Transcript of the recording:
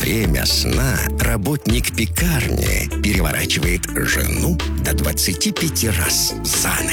время сна работник пекарни переворачивает жену до 25 раз за ночь.